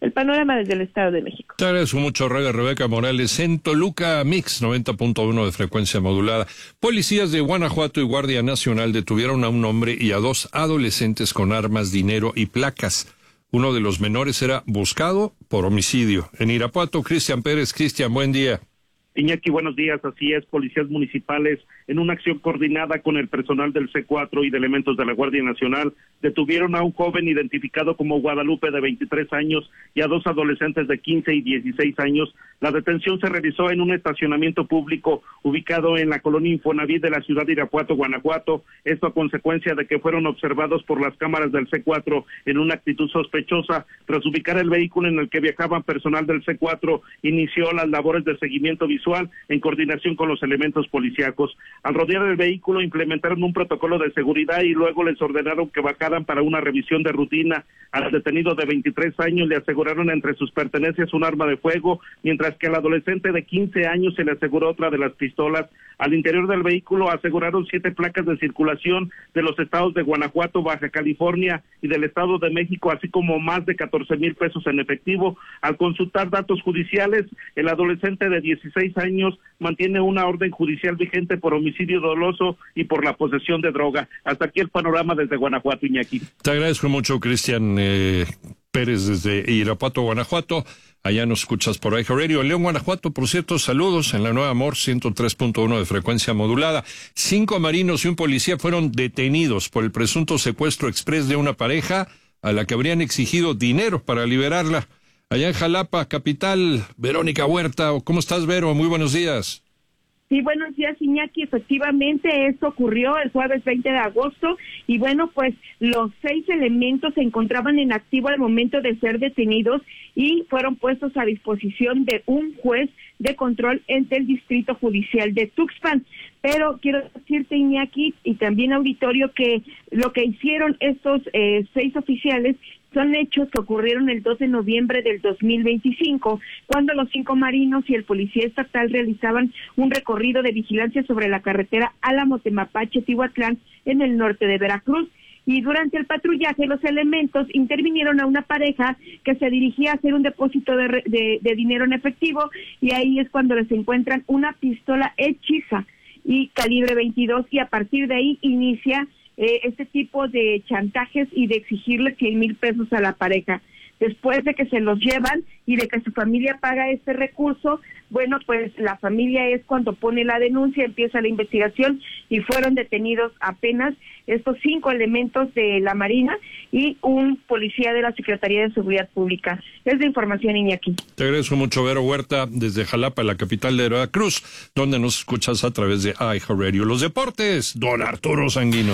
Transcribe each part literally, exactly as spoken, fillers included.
el panorama desde el Estado de México. Te agradezco mucho, Radio Rebeca Morales. En Toluca, Mix noventa punto uno de frecuencia modulada. Policías de Guanajuato y Guardia Nacional detuvieron a un hombre y a dos adolescentes con armas, dinero y placas. Uno de los menores era buscado por homicidio. En Irapuato, Cristian Pérez. Cristian, buen día. Iñaki, buenos días. Así es, policías municipales, en una acción coordinada con el personal del C cuatro y de elementos de la Guardia Nacional, detuvieron a un joven identificado como Guadalupe de veintitrés años y a dos adolescentes de quince y dieciséis años. La detención se realizó en un estacionamiento público ubicado en la colonia Infonavit de la ciudad de Irapuato, Guanajuato. Esto a consecuencia de que fueron observados por las cámaras del C cuatro en una actitud sospechosa. Tras ubicar el vehículo en el que viajaban personal del C cuatro, inició las labores de seguimiento visual en coordinación con los elementos policíacos. Al rodear el vehículo implementaron un protocolo de seguridad y luego les ordenaron que bajaran para una revisión de rutina. Al detenido de veintitrés años le aseguraron entre sus pertenencias un arma de fuego, mientras que al adolescente de quince años se le aseguró otra de las pistolas. Al interior del vehículo aseguraron siete placas de circulación de los estados de Guanajuato, Baja California y del Estado de México, así como más de catorce mil pesos en efectivo. Al consultar datos judiciales, el adolescente de dieciséis años mantiene una orden judicial vigente por homicidio doloso y por la posesión de droga. Hasta aquí el panorama desde Guanajuato, Iñaki. Te agradezco mucho, Cristian eh, Pérez, desde Irapuato, Guanajuato. Allá nos escuchas por iHeartRadio. León, Guanajuato, por cierto, saludos en la Nueva Amor, ciento tres punto uno de frecuencia modulada. Cinco marinos y un policía fueron detenidos por el presunto secuestro exprés de una pareja a la que habrían exigido dinero para liberarla. Allá en Jalapa, capital, Verónica Huerta. ¿Cómo estás, Vero? Muy buenos días. Sí, buenos días, Iñaki. Efectivamente, esto ocurrió el jueves veinte de agosto y bueno, pues los seis elementos se encontraban en activo al momento de ser detenidos y fueron puestos a disposición de un juez de control ante el Distrito Judicial de Tuxpan. Pero quiero decirte, Iñaki, y también auditorio, que lo que hicieron estos eh, seis oficiales son hechos que ocurrieron el dos de noviembre del dos mil veinticinco, cuando los cinco marinos y el policía estatal realizaban un recorrido de vigilancia sobre la carretera Álamo-Temapache-Tihuatlán en el norte de Veracruz. Y durante el patrullaje los elementos intervinieron a una pareja que se dirigía a hacer un depósito de, de, de dinero en efectivo, y ahí es cuando les encuentran una pistola hechiza y calibre veintidós, y a partir de ahí inicia eh, este tipo de chantajes y de exigirle cien mil pesos a la pareja. Después de que se los llevan y de que su familia paga este recurso, bueno, pues la familia es cuando pone la denuncia, empieza la investigación y fueron detenidos apenas estos cinco elementos de la Marina y un policía de la Secretaría de Seguridad Pública. Es de información, Iñaki. Te agradezco mucho, Vero Huerta, desde Jalapa, la capital de Veracruz, donde nos escuchas a través de iHeartRadio. Los deportes, don Arturo Sanguino.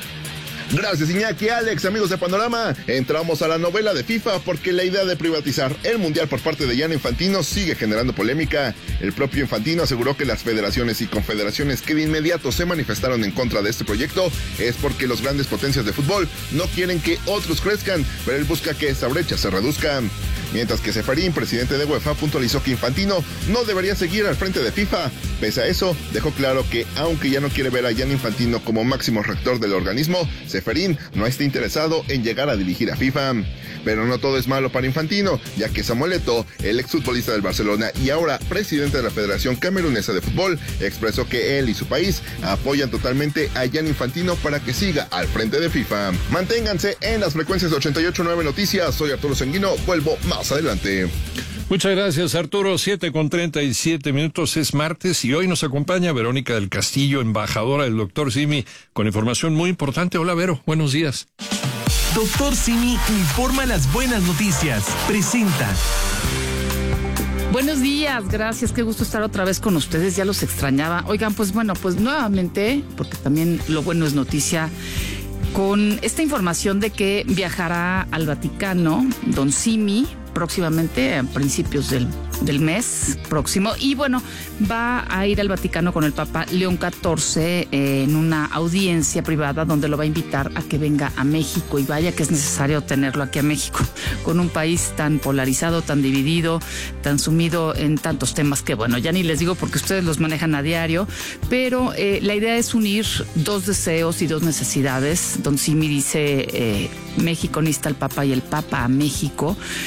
Gracias, Iñaki. Alex, amigos de Panorama, entramos a la novela de FIFA porque la idea de privatizar el Mundial por parte de Gianni Infantino sigue generando polémica. El propio Infantino aseguró que las federaciones y confederaciones que de inmediato se manifestaron en contra de este proyecto es porque los grandes potencias de fútbol no quieren que otros crezcan, pero él busca que esa brecha se reduzca. Mientras que Ceferín, presidente de UEFA, puntualizó que Infantino no debería seguir al frente de FIFA. Pese a eso, dejó claro que, aunque ya no quiere ver a Gianni Infantino como máximo rector del organismo, Ceferín no está interesado en llegar a dirigir a FIFA. Pero no todo es malo para Infantino, ya que Samuel Eto'o, el exfutbolista del Barcelona y ahora presidente de la Federación Camerunesa de Fútbol, expresó que él y su país apoyan totalmente a Gianni Infantino para que siga al frente de FIFA. Manténganse en las frecuencias de ochenta y ocho punto nueve Noticias. Soy Arturo Sanguino, vuelvo más adelante. Muchas gracias, Arturo. siete con treinta y siete minutos, es martes y hoy nos acompaña Verónica del Castillo, embajadora del doctor Simi, con información muy importante. Hola, Vero, buenos días. doctor Simi informa las buenas noticias. Presenta. Buenos días, gracias, qué gusto estar otra vez con ustedes, ya los extrañaba. Oigan, pues bueno, pues nuevamente, porque también lo bueno es noticia, con esta información de que viajará al Vaticano don Simi próximamente, a principios del, del mes próximo, y bueno, va a ir al Vaticano con el Papa León catorce eh, en una audiencia privada donde lo va a invitar a que venga a México, y vaya que es necesario tenerlo aquí a México, con un país tan polarizado, tan dividido, tan sumido en tantos temas que bueno, ya ni les digo porque ustedes los manejan a diario, pero eh, la idea es unir dos deseos y dos necesidades. Don Simi dice, eh, México necesita al Papa y el Papa a México, más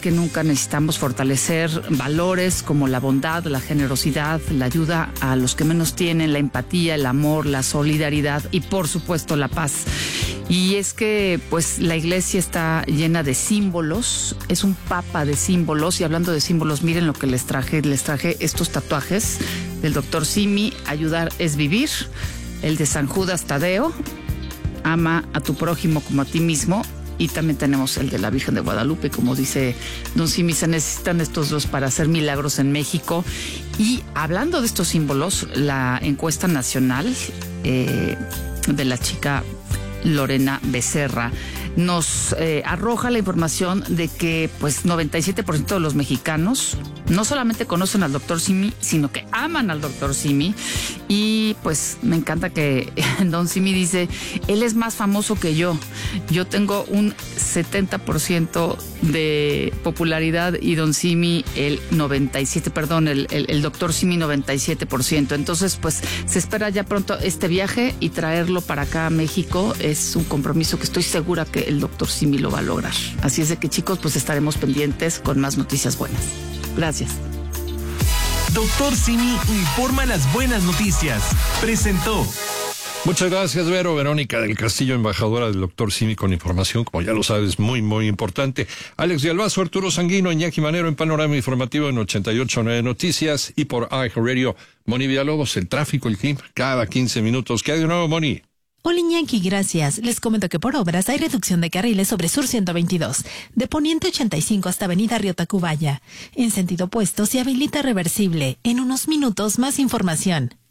que nunca necesitamos fortalecer valores como la bondad, la generosidad, la ayuda a los que menos tienen, la empatía, el amor, la solidaridad y por supuesto la paz. Y es que pues la iglesia está llena de símbolos, es un papa de símbolos, y hablando de símbolos, miren lo que les traje, les traje estos tatuajes del doctor Simi: ayudar es vivir, el de San Judas Tadeo, ama a tu prójimo como a ti mismo, y también tenemos el de la Virgen de Guadalupe. Como dice don Simi, se necesitan estos dos para hacer milagros en México. Y hablando de estos símbolos, la encuesta nacional eh, de la chica Lorena Becerra nos eh, arroja la información de que pues noventa y siete por ciento de los mexicanos no solamente conocen al doctor Simi, sino que aman al doctor Simi. Y pues me encanta que don Simi dice, él es más famoso que yo. Yo tengo un setenta por ciento de popularidad y don Simi el noventa y siete, perdón, el, el, el doctor Simi noventa y siete por ciento. Entonces pues se espera ya pronto este viaje y traerlo para acá a México. Es un compromiso que estoy segura que el doctor Simi lo va a lograr. Así es de que, chicos, pues estaremos pendientes con más noticias buenas. Gracias. doctor Simi informa las buenas noticias. Presentó. Muchas gracias, Vero. Verónica del Castillo, embajadora del doctor Simi, con información, como ya lo sabes, muy, muy importante. Alex de Albazo, Arturo Sanguino, Iñaki Manero en Panorama Informativo en ochenta y ocho punto nueve Noticias, y por iHeartRadio, Moni Villalobos, el tráfico, el clima, cada quince minutos. ¿Qué hay de nuevo, Moni? Hola, Iñaki, gracias. Les comento que por obras hay reducción de carriles sobre Sur ciento veintidós, de Poniente ochenta y cinco hasta Avenida Río Tacubaya. En sentido opuesto se habilita reversible. En unos minutos más información.